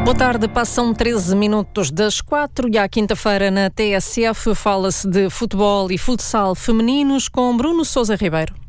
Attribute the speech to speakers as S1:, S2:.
S1: Boa tarde, passam 13 minutos das 4 e à quinta-feira na TSF fala-se de futebol e futsal femininos com Bruno Sousa Ribeiro.